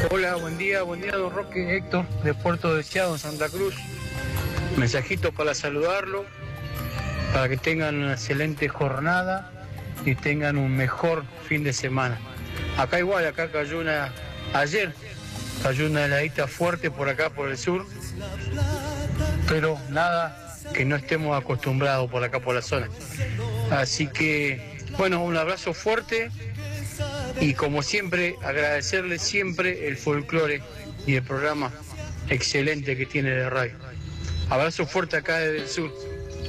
Hola, buen día, don Roque, Héctor, de Puerto Deseado, en Santa Cruz. Mensajito para saludarlo, para que tengan una excelente jornada y tengan un mejor fin de semana. Acá igual, acá ayer cayó una heladita fuerte por acá, por el sur, pero nada que no estemos acostumbrados por acá, por la zona. Así que, bueno, un abrazo fuerte. Y como siempre, agradecerle siempre el folclore y el programa excelente que tiene de radio. Abrazo fuerte acá desde el sur.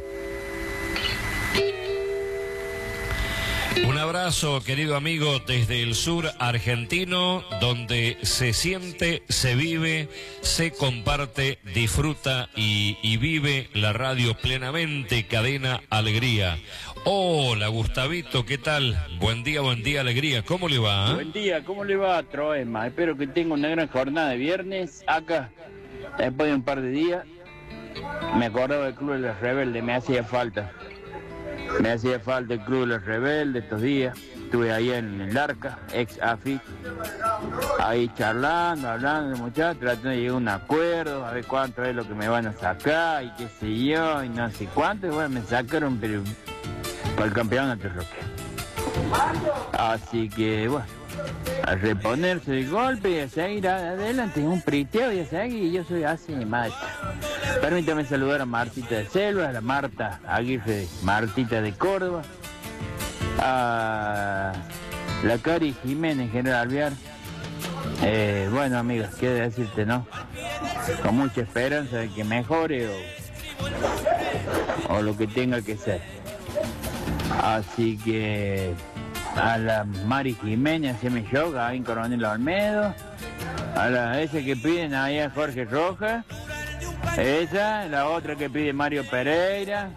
Un abrazo, querido amigo, desde el sur argentino, donde se siente, se vive, se comparte, disfruta y vive la radio plenamente. Cadena Alegría. Hola, Gustavito, ¿qué tal? Buen día, alegría. ¿Cómo le va? Buen día, ¿cómo le va, Troema? Espero que tenga una gran jornada de viernes. Acá, después de un par de días, me acordaba del Club de los Rebeldes, me hacía falta. Me hacía falta el Club de los Rebeldes estos días. Estuve ahí en el Arca, ex AFI, ahí charlando, hablando de muchachos, tratando de llegar a un acuerdo, a ver cuánto es lo que me van a sacar y qué sé yo, y no sé cuánto. Y bueno, me sacaron, pero para el campeonato, Roque. Así que, bueno, a reponerse de golpe y a seguir adelante, un priteo y a seguir, y yo soy así, maestro. Permítame saludar a Martita de Selva, a la Marta Aguirre, Martita de Córdoba, a la Cari Jiménez, General Alvear. Bueno, amigos, qué decirte, ¿no? Con mucha esperanza de que mejore o lo que tenga que ser. Así que a la Mari Jiménez, haceme yoga ahí en Coronel Olmedo, a la esa que piden ahí a Jorge Rojas, esa, la otra que pide Mario Pereira,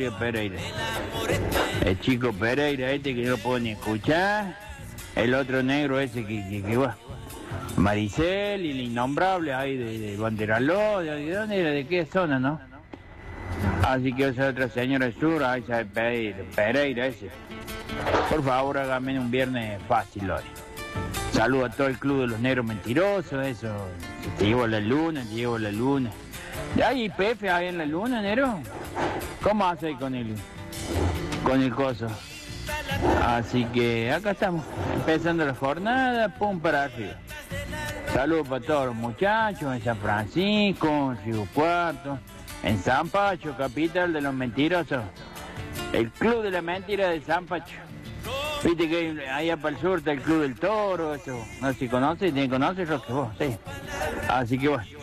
el chico Pereira este que no lo puedo ni escuchar, el otro negro ese que va, Maricel y el innombrable ahí de Banderaló, ¿de dónde era? ¿De qué zona, no? Así que esa otra señora sur, ahí esa Pereira ese. Por favor, hágame un viernes fácil hoy. Saludo a todo el Club de los Negros Mentirosos, eso. Te llevo la luna. ¿Hay IPF ahí en la luna, Nero? ¿Cómo hace con el coso? Así que acá estamos, empezando la jornada, pum para arriba. Saludos para todos los muchachos en San Francisco, en Río Cuarto, en San Pacho, capital de los mentirosos. El Club de la Mentira de San Pacho. Viste que allá para el sur está el Club del Toro, eso. No sé si conoces, ¿te conoces, Roque? Vos, sí. Así que bueno.